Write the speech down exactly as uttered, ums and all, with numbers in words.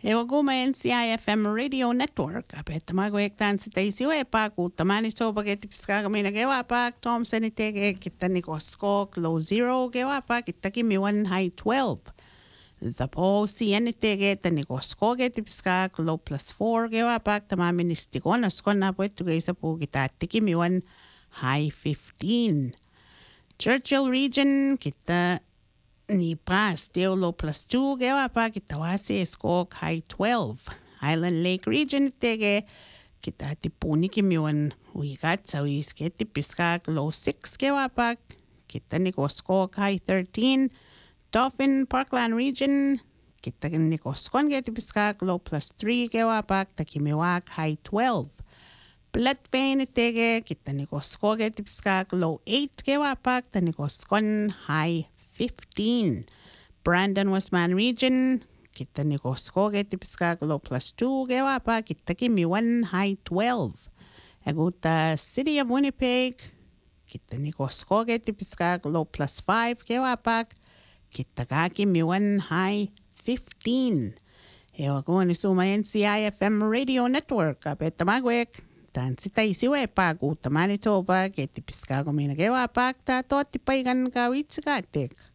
Ewa kuma N C I F M Radio Network. Apeta magwek tan sa taisi we pa kutamani so bageti piskaga mina gewa pa Thompson itege kita ni kosko low zero gewa pa kita kimi one high twelve. The po si itege tani kosko geti piskaga low plus four gewa pa tamami nistikon askon na po ito gaysa po kita tikimi one high fifteen. Churchill region kita ni pas deo low plus two gewa pa kita wasi skok high twelve. Island Lake region tege kita tipuni kimiwan wigat sa wisket tipiskak low six gewa pa kita ni skok high thirteen. Dauphin Parkland region kita ni skon get tipiskak low plus three gewa pa takimiwak high twelve. Plattevane tege kita ni skok get tipiskak low eight gewa pa tani skon high fifteen. Brandon Westman region kita ni kosko get tipiskak low plus two gewa pa kita kimi one high twelve. Aguta City of Winnipeg kita ni kosko get tipiskak low plus five gewa pa kita kimi one high fifteen. Ewa ko ni suma N C I F M Radio Network apeta magwek tan sita isiwe pa guta Manitoba get tipiskak mina gewa pa ta to tipaigan ka witsikatek.